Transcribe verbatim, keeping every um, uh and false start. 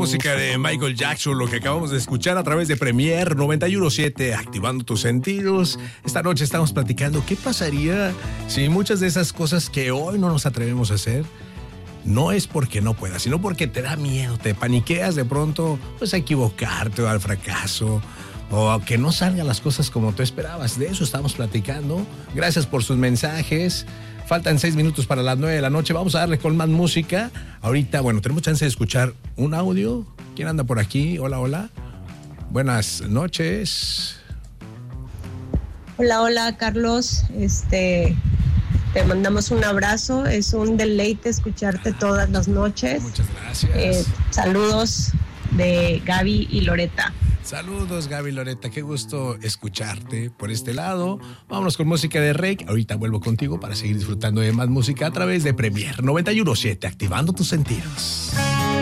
música de Michael Jackson, lo que acabamos de escuchar a través de Premier noventa y uno punto siete, activando tus sentidos. Esta noche estamos platicando qué pasaría si muchas de esas cosas que hoy no nos atrevemos a hacer, no es porque no puedas, sino porque te da miedo, te paniqueas de pronto, pues a equivocarte o al fracaso, o a que no salgan las cosas como tú esperabas. De eso estamos platicando. Gracias por sus mensajes. Faltan seis minutos para las nueve de la noche. Vamos a darle con más música. Ahorita, bueno, tenemos chance de escuchar un audio. ¿Quién anda por aquí? Hola, hola. Buenas noches. Hola, hola, Carlos. Este, te mandamos un abrazo. Es un deleite escucharte todas las noches. Muchas gracias. Eh, saludos de Gaby y Loreta. Saludos, Gaby Loreta, qué gusto escucharte por este lado. Vámonos con música de Rake. Ahorita vuelvo contigo para seguir disfrutando de más música a través de Premier noventa y uno punto siete, activando tus sentidos.